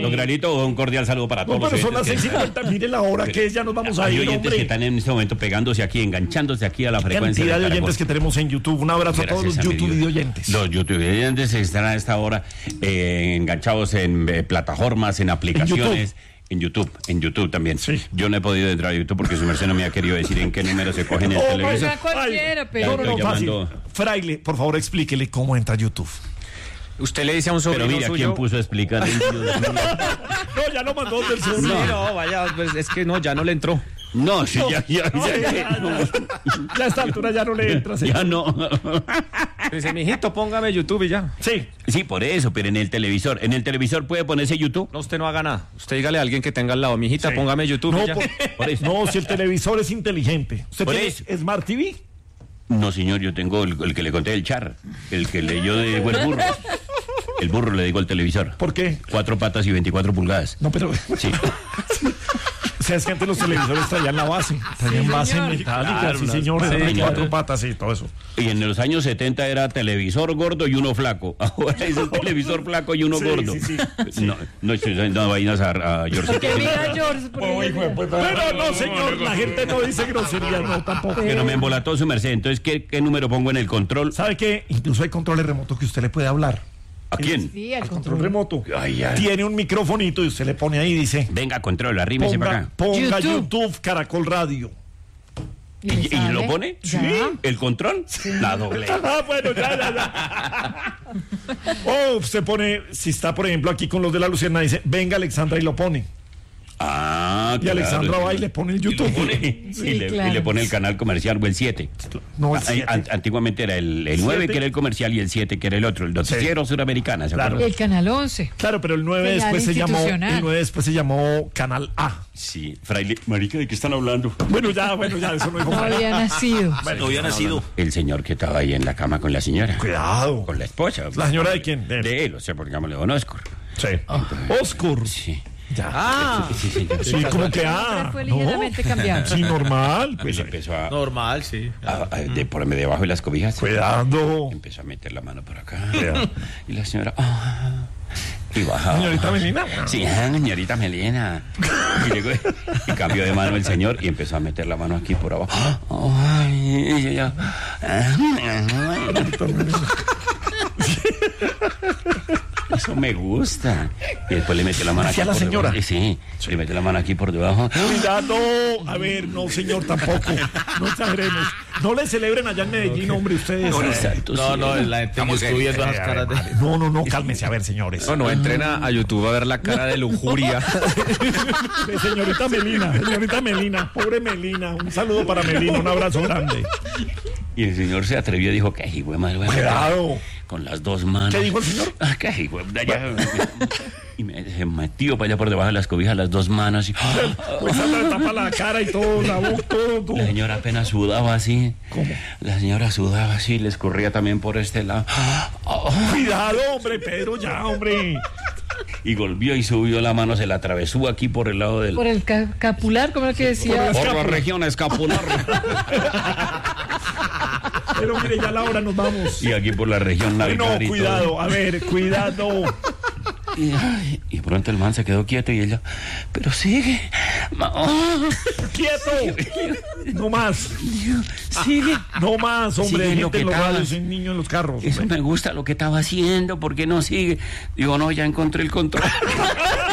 Don Granito, un cordial saludo para todos. No, pero son las oyentes 6:50, mire la hora que es, ya nos vamos a hay ir, oyentes hombre. que están en este momento pegándose aquí, enganchándose aquí a la frecuencia. Cantidad de Caracol. oyentes que tenemos en YouTube. Un abrazo a todos los Gracias a mi YouTube Dios. oyentes. Los YouTube oyentes están a esta hora enganchados en plataformas, en aplicaciones. En YouTube también. Sí. Yo no he podido entrar a YouTube porque su merced no me ha querido decir en qué número se coge en el televisor. Oiga, cualquiera, pero... estoy fácil. llamando. Fraile, por favor, explíquele cómo entra a YouTube. Usted le dice a un sobrino Pero mira, suyo... ¿quién puso a explicar? No, ya lo mandó del sur. Sí, no, vaya, pues es que no, ya no le entró. No, sí, ya Ya a esta altura ya no le entra. ya no. Dice, mijito, póngame YouTube y ya. Sí. Sí, por eso, pero en el televisor puede ponerse YouTube. No, usted no haga nada. Usted dígale a alguien que tenga al lado, mijita, Sí. póngame YouTube No, y ya. Por eso. no, si el televisor es inteligente. ¿Usted Por tiene eso. Smart TV? No, señor, yo tengo el que le conté del char, el que leyó de buen burro. El burro le digo al televisor. ¿Por qué? 4 patas y 24 pulgadas. No, pero... Sí. O sea, es que antes los televisores traían la base. Traían base señor. metálica, Claro, sí, las- señores. sí, de claro. 4 patas y todo eso. Y en los años 70 era televisor gordo y uno flaco. Ahora es el televisor flaco y uno Sí, gordo. sí. No estoy dando vainas a George. Porque mira, George, porque... Pero no, señor, la gente no dice groserías, no, tampoco. Que no me embolató su merced. Entonces, ¿qué número pongo en el control? ¿Sabe qué? Incluso hay controles remotos que usted le puede hablar. ¿A quién? Sí, al Control control. remoto. Ay, ay. Tiene un microfonito y usted le pone ahí y dice... Venga, control, arrímese para acá. Ponga YouTube. YouTube Caracol Radio. le ¿Y sale? lo pone? Ya. ¿El control? La doble. Ah, bueno, ya. O usted pone, si está, por ejemplo, aquí con los de la Luciana, dice, venga Alexandra y lo pone. Ah, Y Alexandra va y le pone el YouTube. Sí, y le claro. pone el canal comercial o el 7. No, el Ah, 7. Antiguamente era el 9 7. que era el comercial y el 7 que era el otro, el noticiero suramericana, ¿se Claro. acuerdan? El canal 11. Claro, pero el 9 Señal después se llamó, institucional. el 9 después se llamó Canal A. Sí, fraile, marica, ¿de qué están hablando? Bueno, ya, eso no dijo No nada. había nacido. No había nacido. El señor que estaba ahí en la cama con la señora. Cuidado. Con la esposa. ¿La señora de quién? De él. De él, o sea, porque digámosle don Oscar. Sí. Oscar. Sí. Ya. Ah, Sí, sí, sí. Sí, como que Siempre fue no. ligeramente cambiado. Sí, normal. Pues Pues, empezó a, normal, sí. por debajo de las cobijas. cuidado. Empezó a meter la mano por acá. Cuidado. Y la señora. Y bajaba. Señorita Melina. Sí, señorita Melina. Y llegó y cambió de mano el señor y empezó a meter la mano aquí por abajo. Ay, y ella. Eso me gusta. Y después le metió la mano aquí. ¿Hacia la por señora? debajo. Sí, le metió la mano aquí por debajo. Cuidado. A ver, no, señor, tampoco. No exageremos. No le celebren allá en Medellín, hombre, ustedes. Santo No, cielo. la gente en YouTube viendo esas caras de... No, cálmense, a ver, señores. No, entrena a YouTube a ver la cara de lujuria. Señorita Melina, pobre Melina. Un saludo para Melina, un abrazo grande. Y el señor se atrevió y dijo, ¿qué hijo de madre? Cuidado. Con las dos manos. ¿Qué dijo el señor? Ah, ¿qué hijo de allá? Y se metió para allá por debajo de las cobijas las dos manos. Y, Pues le tapa la cara y todo, la boca, todo. la señora apenas sudaba así. ¿Cómo? La señora sudaba así, le escurría también por este lado. Cuidado, hombre, Pedro, ya, hombre. Y volvió y subió la mano, se la atravesó aquí por el lado del... Por el capular, como era que decía. Por la región escapular. Pero mire, ya la hora nos vamos. Y aquí por la región No, navigal y cuidado, todo. a ver, cuidado. Y pronto el man se quedó quieto y ella, pero sigue. ¡Quieto! No más, Sigue. no más, hombre. Sigue lo Gente que en los estaba. radios, un niño en los carros. Eso hombre. me gusta lo que estaba haciendo, ¿por qué no sigue? Digo, no, ya encontré el control.